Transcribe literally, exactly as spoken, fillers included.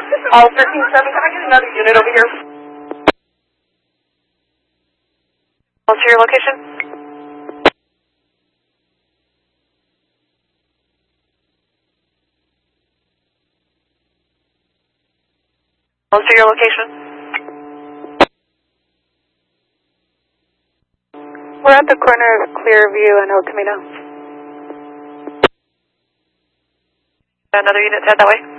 All thirteen seven, can I get another unit over here? What's your location? What's your location? We're at the corner of Clearview and El Camino. Another unit head that way?